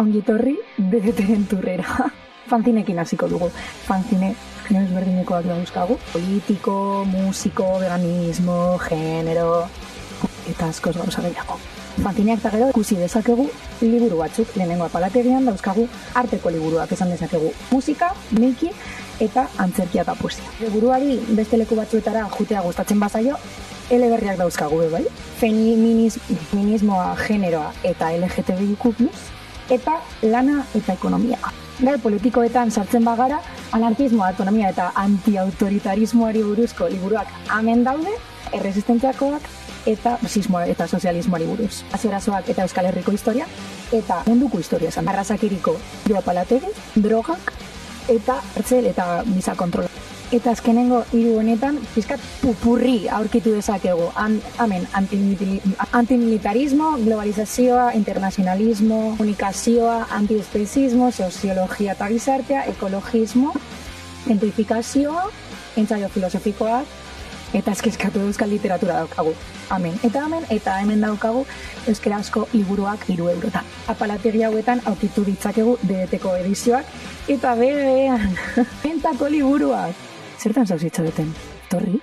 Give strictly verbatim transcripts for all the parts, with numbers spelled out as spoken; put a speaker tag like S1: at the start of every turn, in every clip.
S1: ongitorri bedeteren turrera. Fanzinekin hasiko dugu. Fanzine genero ezberdinekoak dauzkagu. Politiko, musiko, veganismo, genero, eta askoz gauza gehiago. Fanzineak eta gero ikusi dezakegu liburu batzuk. Lehenengo apalategian dauzkagu arteko liburuak esan dezakegu. Musika, miki eta antzerkia eta poesia. Liburuari beste leku batzuetara jutea gustatzen bazaio, eleberriak dauzkagu, bai? Feminismoa, generoa eta L G T B I Q plus, eta lana eta ekonomia. Gai politikoetan sartzen bagara, anarkismoa, autonomia eta antiautoritarismoari buruzko liburuak hemen daude, erresistentziakoak eta fasismoa eta sozialismoari buruz. Aziorazoak eta Euskal Herriko historia, eta munduko historia esan. Arrasakiriko Joa Palategi, drogak, eta hartzel eta biza kontrola. Eta azkenengo hiru honetan, pizkat pupurri aurkitu dezakegu. Hemen, antimilitarismo, globalizazioa, internazionalismo, komunikazioa, antiespezismo, soziologia eta gizartea, ekologismo, gentrifikazioa, entzaio filosofikoak, eta eskeskatu euskal literatura daukagu. Hemen, eta hemen, eta hemen daukagu euskarazko liburuak hiru eurotan. Apalategi hauetan aurkitu ditzakegu D D T-ko edizioak, eta berean, entako liburuak. Zertan zauzitza duten, torri?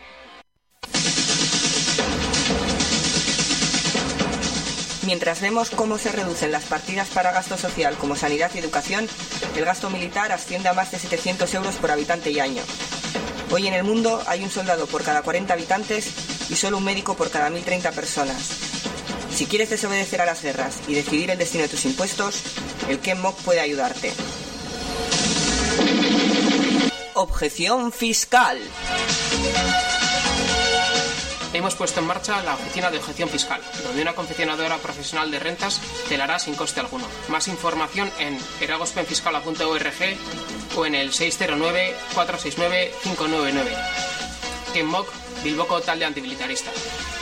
S2: Mientras vemos cómo se reducen las partidas para gasto social como sanidad y educación, el gasto militar asciende a más de setecientos euros por habitante y año. Hoy en el mundo hay un soldado por cada cuarenta habitantes y solo un médico por cada mil treinta personas. Si quieres desobedecer a las guerras y decidir el destino de tus impuestos, el KenMoK puede ayudarte. Objeción fiscal.
S3: Hemos puesto en marcha la oficina de objeción fiscal, donde una confeccionadora profesional de rentas te la hará sin coste alguno. Más información en eragospenfiscala punto org o en el seis cero nueve, cuatro seis nueve, cinco nueve nueve. KenMoK, Bilboko talde antimilitarista.